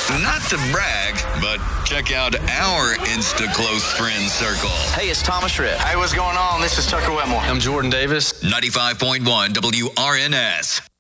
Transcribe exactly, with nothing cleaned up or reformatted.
Not to brag, but check out our Insta Close Friends Circle. Hey, it's Thomas Rhett. Hey, what's going on? This is Tucker Wetmore. I'm Jordan Davis. ninety-five point one W R N S.